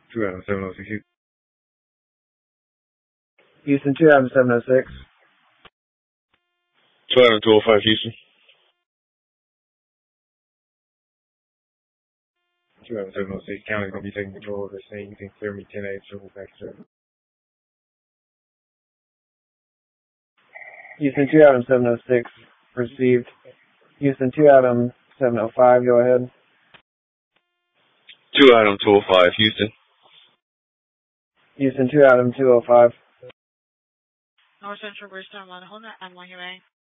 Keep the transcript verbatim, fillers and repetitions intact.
two Adam seven oh six. Houston, two Adam seven oh six. two Adam two oh five, Houston. two Adam seven oh six, county's going to be taking control of the scene. You can clear me ten eight, triple back to Houston, two Adam seven oh six, received. Houston, two Adam seven oh five, go ahead. two Adam two oh five, Houston. Houston, two Adam two oh five. North Central Bridgetown, Hold that, I'm on your way.